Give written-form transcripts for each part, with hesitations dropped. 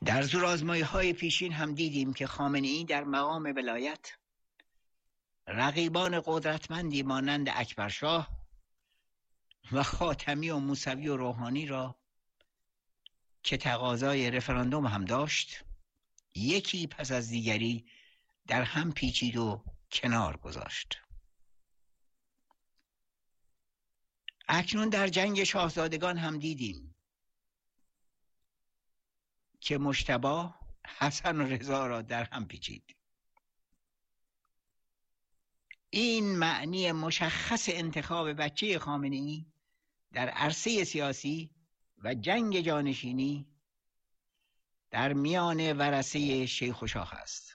در زورآزمایی‌های پیشین هم دیدیم که خامنه‌ای در مقام ولایت رقیبان قدرتمندی مانند اکبرشاه و خاتمی و موسوی و روحانی را که تقاضای رفراندوم هم داشت یکی پس از دیگری در هم پیچید و کنار گذاشت. اکنون در جنگ شاهزادگان هم دیدیم که مجتبی حسن و رضا را در هم پیچید. این معنی مشخص انتخاب بچه خامنه‌ای در عرصه سیاسی و جنگ جانشینی در میان ورثه شیخ و شاخ است.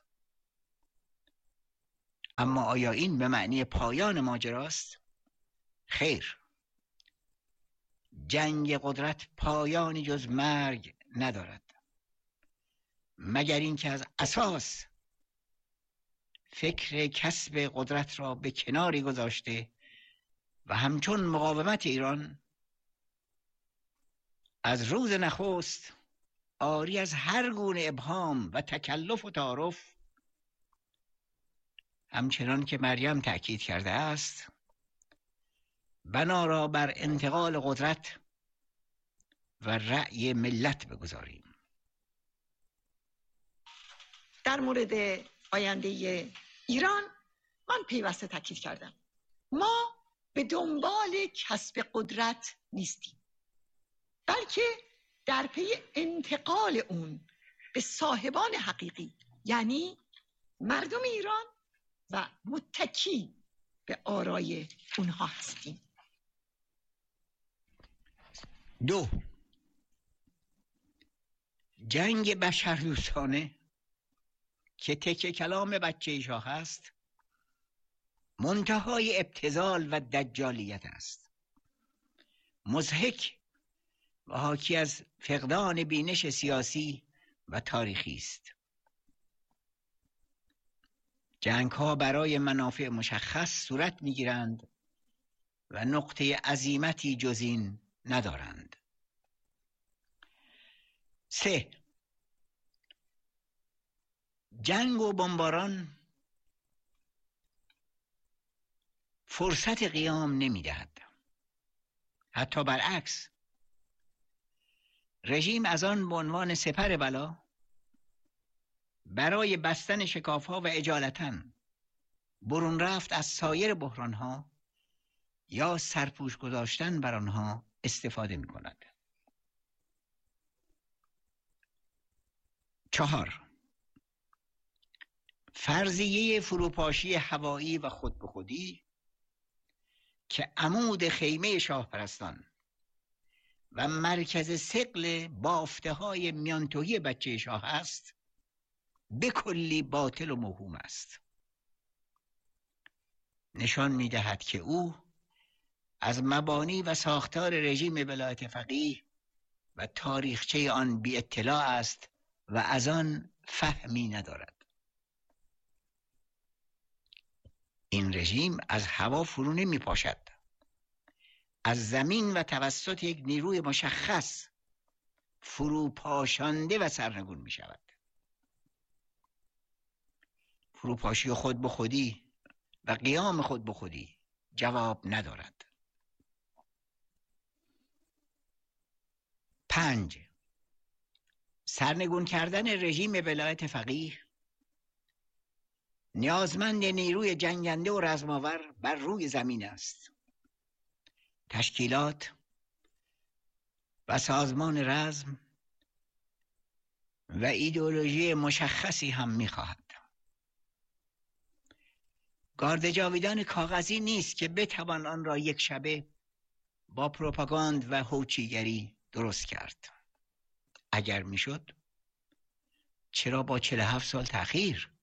اما آیا این به معنی پایان ماجراست؟ خیر. جنگ قدرت پایانی جز مرگ ندارد، مگر اینکه از اساس فکر کسب قدرت را به کناری گذاشته و همچون مقاومت ایران از روز نخست عاری از هر گونه ابهام و تکلف و تعارف، همچنان که مریم تأکید کرده است، بنا را بر انتقال قدرت و رأی ملت بگذاریم. در مورد آینده ایران من پیوسته تاکید کردم ما به دنبال کسب قدرت نیستیم، بلکه در پی انتقال اون به صاحبان حقیقی، یعنی مردم ایران و متکی به آرای اونها هستیم. 2. جنگ بشردوستانه که تکه کلام بچه شاه است منتهای ابتذال و دجالیت است، مضحک و حاکی از فقدان بینش سیاسی و تاریخی است. جنگ ها برای منافع مشخص صورت می گیرند و نقطه عزیمتی جز این ندارند. 3. جنگ و بمباران فرصت قیام نمی دهد. حتی برعکس، رژیم از آن به عنوان سپر بلا برای بستن شکاف‌ها و اجالتاً برون رفت از سایر بحران‌ها یا سرپوش گذاشتن بر آنها استفاده می کند. 4. فرضیه فروپاشی هوایی و خود به خودی که عمود خیمه شاهپرستان و مرکز ثقل بافته های میانتویی بچه شاه است به کلی باطل و موهوم است. نشان می دهد که او از مبانی و ساختار رژیم ولایت فقیه و تاریخچه آن بی اطلاع است و از آن فهمی ندارد. این رژیم از هوا فرو نمی پاشد، از زمین و توسط یک نیروی مشخص فروپاشانده و سرنگون می شود. فروپاشی خود به خودی و قیام خود به خودی جواب ندارد. 5. سرنگون کردن رژیم ولایت فقیه نیازمند نیروی جنگنده و رزماور بر روی زمین است. تشکیلات و سازمان رزم و ایدئولوژی مشخصی هم می‌خواهد. گارد جاویدان کاغذی نیست که بتوان آن را یک شبه با پروپاگاند و هوچیگری درست کرد. اگر میشد چرا با 47 سال تأخیر؟